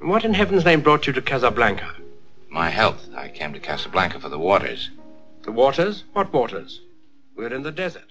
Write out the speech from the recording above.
What in heaven's name brought you to Casablanca? My health. I came to Casablanca for the waters. The waters? What waters? We're in the desert.